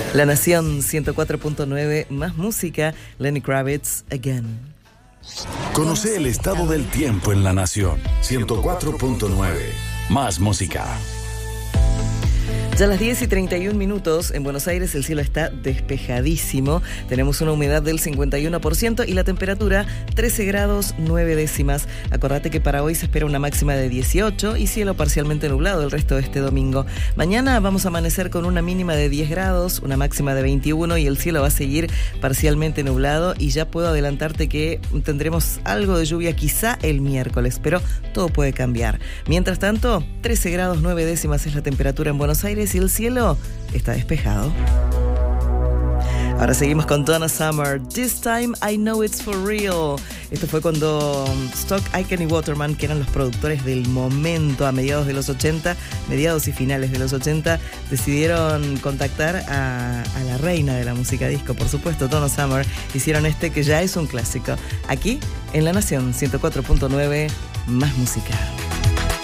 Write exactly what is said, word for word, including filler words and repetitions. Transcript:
La Nación ciento cuatro punto nueve, más música, Lenny Kravitz, Again. Conoce el estado del tiempo en La Nación ciento cuatro punto nueve, más música. Ya a las diez y treinta y un minutos, en Buenos Aires el cielo está despejadísimo. Tenemos una humedad del cincuenta y uno por ciento y la temperatura trece grados nueve décimas. Acordate que para hoy se espera una máxima de dieciocho y cielo parcialmente nublado el resto de este domingo. Mañana vamos a amanecer con una mínima de diez grados, una máxima de veintiuno y el cielo va a seguir parcialmente nublado. Y ya puedo adelantarte que tendremos algo de lluvia quizá el miércoles, pero todo puede cambiar. Mientras tanto, trece grados nueve décimas es la temperatura en Buenos Aires y el cielo está despejado. Ahora seguimos con Donna Summer. This time I know it's for real. Esto fue cuando Stock Aitken y Waterman, que eran los productores del momento a mediados de los ochenta, mediados y finales de los ochenta, decidieron contactar a, a la reina de la música disco, por supuesto, Donna Summer. Hicieron este que ya es un clásico. Aquí en La Nación ciento cuatro punto nueve, más música.